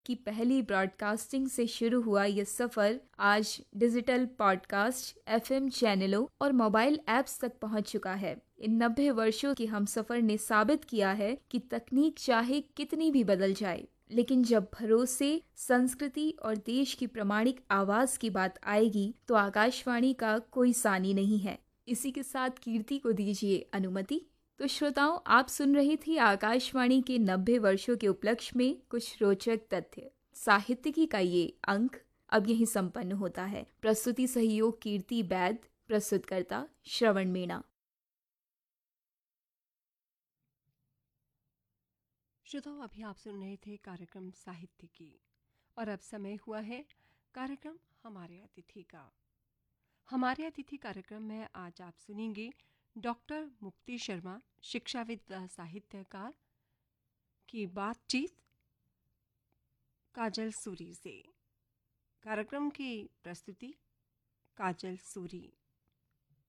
की पहली ब्रॉडकास्टिंग से शुरू हुआ ये सफ़र आज डिजिटल पॉडकास्ट, एफएम चैनलों और मोबाइल ऐप्स तक पहुंच चुका है। इन 90 वर्षों की हम सफ़र ने साबित किया है कि तकनीक चाहे कितनी भी बदल जाए, लेकिन जब भरोसे, संस्कृति और देश की प्रामाणिक आवाज़ की बात आएगी तो आकाशवाणी का कोई सानी नहीं है। इसी के साथ कीर्ति को दीजिए अनुमति। तो श्रोताओं, आप सुन रही थी आकाशवाणी के 90 वर्षों के उपलक्ष्य में कुछ रोचक तथ्य। साहित्यिकी का ये अंक अब यहीं संपन्न होता है। प्रस्तुति सहयोग कीर्ति बैद, प्रस्तुतकर्ता श्रवण मीणा। श्रोताओ, अभी आप सुन रहे थे कार्यक्रम साहित्यिकी और अब समय हुआ है कार्यक्रम हमारे अतिथि का। हमारे अतिथि कार्यक्रम में आज आप सुनेंगे डॉक्टर मुक्ति शर्मा, शिक्षाविद व साहित्यकार की बातचीत काजल सूरी से। कार्यक्रम की प्रस्तुति काजल सूरी।